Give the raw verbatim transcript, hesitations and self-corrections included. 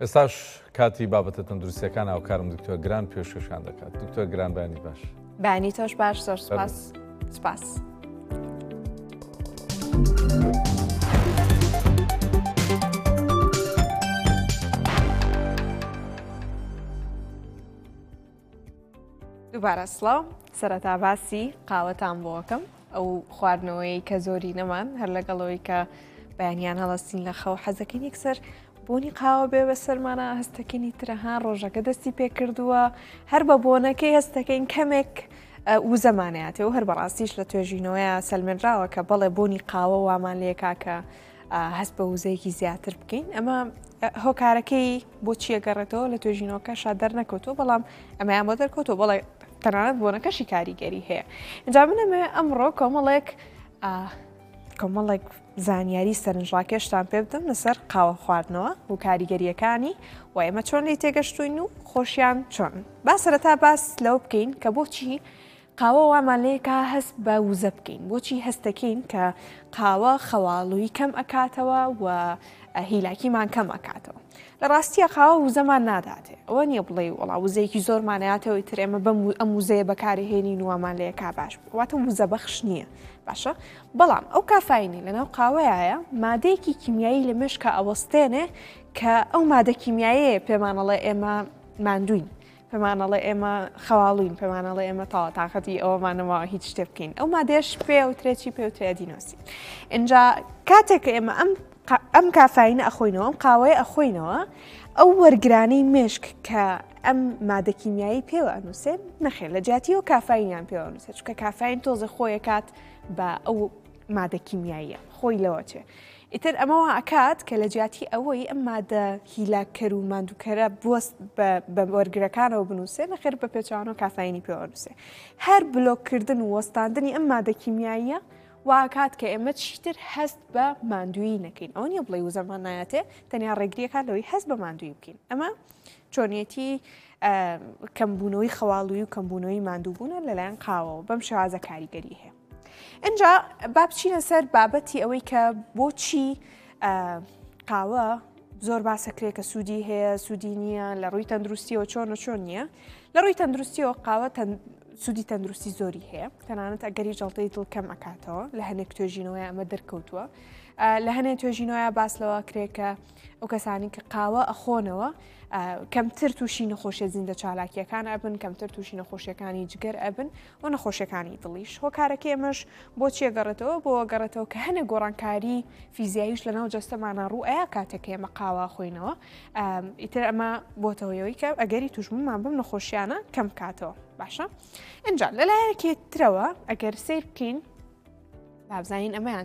ئێستاش کاتی بابەتە تەندروستیەکان هاوکارم دکتۆر گران پێشکەشان دەکات. دکتۆر گران بەیانی باش. بەیانی تۆش باش، زۆر سوپاس. سوپاس. دووبارە سڵاو، سەرەتا باسی قاوەتان بۆکەم ئەو خواردنەوەی کە زۆری نەمان هەر لەگەڵەوەی کە بەیانیان هەڵەستین لە خەو حەزەکەین یەکسەر بۆنی قاوە بێ بە سەرمانە هەستەکەنی ترەها ڕۆژەکە دەستی پێ کردووە هەر بە بۆنەکەی هەستەکەین کەمێک وزەمانەیەتەوە هەر بەڕاستیش لە توێژینەوەیە سەلمێنراوە کە بەڵێ بۆنی قاوە وامان لێکا کە هەست بە وزەیەکی زیاتر بکەین. ئەمە هۆکارەکەی بۆ چیە گەڕێتەوە لە توێژینەوەکە شاد دەرنەکەوتەوە، بەڵام ئەمەیان بۆ دەرکەوتەوە بەڵێ تەنانەت بۆنەکەشی کاریگەری هەیە. اینجا منەمێ ئەمڕۆ کۆمەڵێک کۆمەڵێک زانیاری سەرنجڕاکێشتان پێ بدەم لەسەر قاوە خواردنەوە و کاریگەریەکانی و ئێمە چۆن لی تێگەشتوین و خۆشیان چۆن. با سەرەتا باس لەو بکەین کە بۆچی قاوە وامان لێکا هەست بە وزە بکەین، بۆچی هەستەکەین کە قاوە خەواڵووی کەم ئەکاتەوە و هیلاکیمان کەم ئەکاتەوە. لە ڕاستیە قاوە وزەمان ناداتێ، ئەوە نییە بڵێ وڵا وزەیەکی زۆرمانایاتەوەی تر ئێمە بەم ئەم وزەیە بەکارهێنین و وامان لێکا باش واتە وزە بەخش نییە باشە. بەڵام ئەو کافاینی لەناو قاوەیە مادەیەکی کیمیایی لە مشکە ئەوەستێنێ کە ئەو مادە کیمیایەیە پێمانەڵێ ئێمە ماندوین، پێمانەڵێ ئێمە خەواڵوین، پێمانەڵێ ئێمە تاوا تااقەتی ئەوەمانەوە هیچ شتێ بکەین. ئەو مادێش پێوترێکی پێوترێ دیۆسی. اینجا کاتێک ئێمە ئەم ئەم کافاینە ئەخۆینەوە ئەم قاوەیە ئەخۆینەوە ئەو وەرگرانەی مشک کە ئەم مادە کیمیایی پێوە ئەنووسێن نەخێر لە جیاتی و کافاینیان پێوە ئەنووسێت، چونکە کافاین تۆزە خۆی کات بە ئەو مادە کیمیاییە خۆی لەوە چێ. ئیتر ئەمەوە ئەکات کە لە جیاتی ئەوەی ئەم مادە هیلاکەر و ماندووکەرە بوەست بە وەرگرەکانەوە بنووسێ نەخێر بە پێچوانەوە کافاینی پێوە ئەنووسێ. هەر بلۆکردن و وەستاندنی ئەم مادە کیمیاییە واکات کە ئێمە چیتر هەست بە ماندووی نەکەین. ئەو نیە بڵێ وزەمان نایەتێ تەنیا ڕێگریەکان لەوەی هەست بە ماندووی بکەین. ئەمە چۆنیەتی کەمبوونەوەی خەواڵووی و کەمبوونەوەی ماندووبوونە لەلایەن قاوەوە بەم شێوازە کاریگەری هەیە. اینجا با بچینە سەر بابەتی ئەوەی کە بۆچی قاوە زۆر باسەکرێت کە سوودی هەیە سوودی نییە لە ڕووی تەندروستیەوە چۆنە چۆن نییە. لە ڕووی تەندروستیەوە قاوە سوودی تەندروستی زۆری هەیە، تەنانەت ئەگەری جەڵتەی دڵ کەم ئەکاتەوە لە هەنێک توێژینەوەی ئەمە دەرکەوتووە. لە هەنێک توێژینەوەی باس لەوە کرێکە ئەو کەسانی کە قاوە ئەخۆنەوە کەمتر تووشی نەخۆشیە زیندە چالاکیەکان ئەبن، کەمتر تووشی نەخۆشیەکانی جگەر ئەبن و نەخۆشیەکانی دڵیش. هۆکارەکە ئێمەش بۆچیە گەڕێتەوە بۆ گەڕێتەوە کە هەنێک گۆڕانکاری فیزیاییش لەناو جەستەمانە ڕوو ئەیە کاتێک ئێمە قاوە خۆینەوە. ئیتر ئەمە بۆتەوەیەوەی کە ئەگەری توژممان بم نەخۆشیانە کەم کاتەوە باشە. اینجا لەلایەنێکی ترەوە ئەگەر سیر بکەین بابزانین ئەمەیان